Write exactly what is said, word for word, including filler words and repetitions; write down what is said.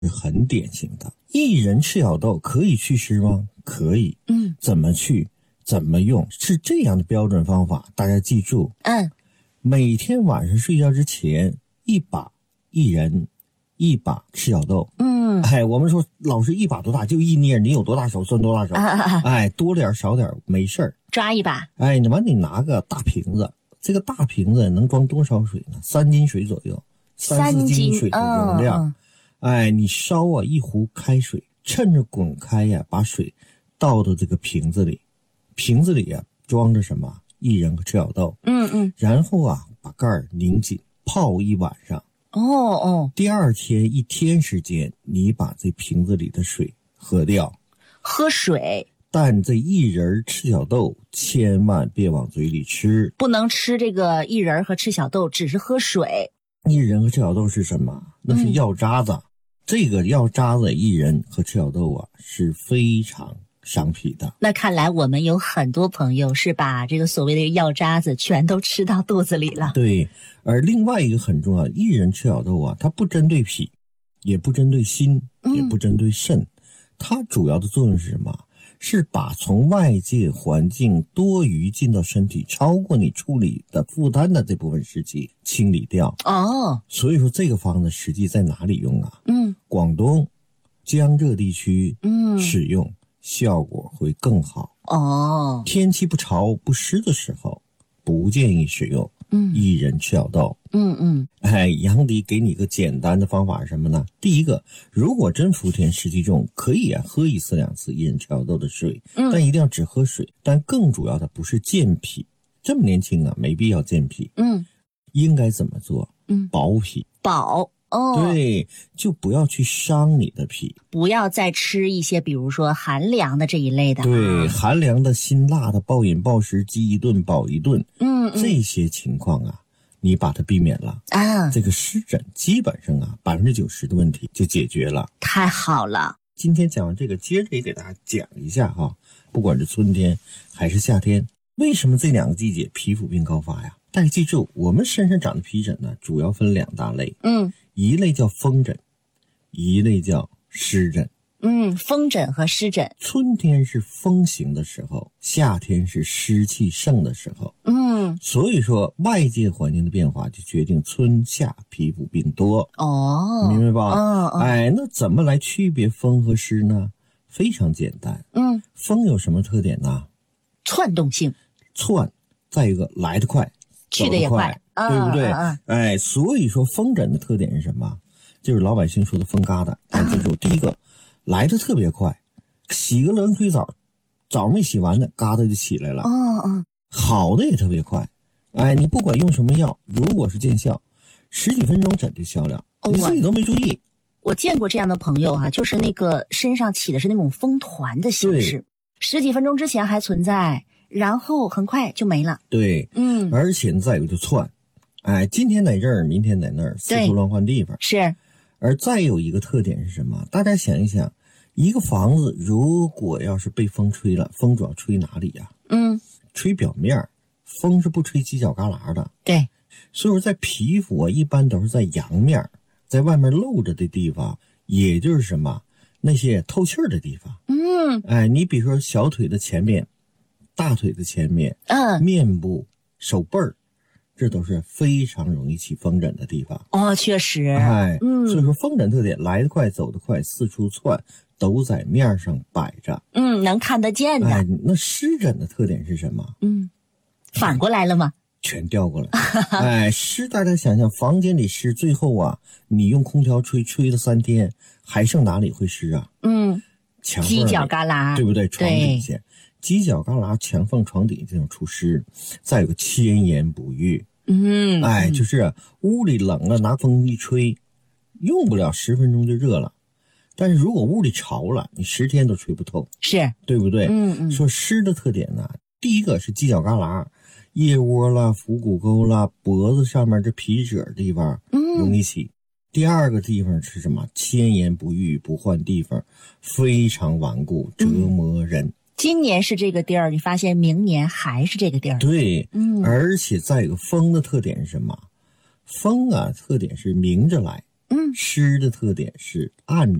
是很典型的。薏仁赤小豆可以祛湿吗？可以。 嗯， 怎么去？怎么用？是这样的标准方法，大家记住。 嗯， 每天晚上睡觉之前，一把薏仁，一把赤小豆。 嗯， 哎，我们说老师一把多大？就一捏，你有多大手算多大手。 啊啊啊哎，多点少点没事儿。 抓一把。 哎，你完你拿个大瓶子，这个大瓶子能装多少水呢？三斤水左右，三四斤水的容量。 嗯嗯、 哎，你烧啊一壶开水，趁着滚开呀，把水倒到这个瓶子里，瓶子里啊装着什么？薏仁和赤小豆。 嗯嗯。 然后啊，把盖儿拧紧，泡一晚上。 哦哦。 第二天一天时间，你把这瓶子里的水喝掉。 喝水。 但这薏仁赤小豆千万别往嘴里吃， 不能吃这个薏仁和赤小豆，只是喝水。 薏仁和赤小豆是什么？那是药渣子。嗯、这个药渣子薏仁和赤小豆啊是非常伤脾的。 那看来我们有很多朋友是把这个所谓的药渣子全都吃到肚子里了。 对，而另外一个很重要，薏仁赤小豆啊，它不针对脾，也不针对心，也不针对肾，嗯、它主要的作用是什么？是把从外界环境多余进到身体超过你处理的负担的这部分湿气清理掉。 哦， 所以说这个方子实际在哪里用啊？ 嗯， 广东、江浙地区嗯使用效果会更好。 哦， 天气不潮不湿的时候，不建议使用薏仁赤小豆。 嗯嗯， 哎，杨迪给你个简单的方法是什么呢？第一个，如果真伏天湿气重，可以啊喝一次两次薏仁赤小豆的水， 嗯、 但一定要只喝水。但更主要的不是健脾，这么年轻啊，没必要健脾。 嗯， 应该怎么做？ 嗯， 保脾。 保。哦， 对，就不要去伤你的脾， 不要再吃一些比如说寒凉的这一类的。 对，寒凉的、辛辣的、暴饮暴食、饥一顿饱一顿， 嗯， 这些情况啊，你把它避免了啊， 这个湿疹基本上啊百分之九十的问题就解决了。 太好了！ 今天讲完这个，接着也给大家讲一下哈，不管是春天还是夏天，为什么这两个季节皮肤病高发呀？大家记住，我们身上长的皮疹呢，主要分两大类， 嗯， 一类叫风疹，一类叫湿疹。 嗯，风疹和湿疹， 春天是风行的时候，夏天是湿气盛的时候。 嗯， 所以说外界环境的变化就决定春夏皮肤病多。 哦， 明白吧？ 嗯嗯。 哎，那怎么来区别风和湿呢？非常简单。 嗯， 风有什么特点呢？ 窜动性， 窜，再一个来得快， 去得也快， 对不对？ 嗯嗯、 哎，所以说风疹的特点是什么？就是老百姓说的风疙瘩。哎，记住，第一个来得特别快，洗个冷水澡，澡没洗完呢，疙瘩就起来了。 哦哦， 好的也特别快，哎，你不管用什么药，如果是见效，十几分钟疹就消了， 哦、 你自己都没注意。 我见过这样的朋友啊，就是那个身上起的是那种风团的形式，十几分钟之前还存在，然后很快就没了。 对， 嗯， 而且再有就窜，哎，今天在这儿，明天在那儿，四处乱换地方。 是。 而再有一个特点是什么？大家想一想，一个房子如果要是被风吹了，风主要吹哪里呀？ 嗯， 吹表面，风是不吹犄角旮旯的。 对， 所以说在皮肤啊，一般都是在阳面，在外面露着的地方，也就是什么那些透气儿的地方。 嗯， 哎，你比如说小腿的前面、大腿的前面、 嗯， 面部、手背儿。这都是非常容易起风疹的地方哦，确实， 哎， 嗯， 所以说风疹特点来得快走得快，四处窜，都在面上摆着， 嗯，能看得见的。 哎，那湿疹的特点是什么？ 嗯，反过来了吗？ 全调过来。哎，湿，大家想想，房间里湿，最后啊，你用空调吹，吹了三天，还剩哪里会湿啊？ 嗯， 墙犄角旮旯， 对不对？床底下。犄角旮旯、墙缝、床底这种除湿，再有个千言不愈。 嗯， 哎，就是屋里冷了，拿风一吹，用不了十分钟就热了。但是如果屋里潮了，你十天都吹不透， 是对不对？ 嗯嗯。 说湿的特点呢，第一个是犄角旮旯、腋窝啦、腹股沟啦、脖子上面这皮褶地方容易起。嗯、第二个地方是什么？千言不愈，不换地方，非常顽固，折磨人。嗯， 今年是这个地儿，你发现明年还是这个地儿。 对， 嗯， 而且再有个风的特点是什么？风啊，特点是明着来， 嗯， 湿的特点是按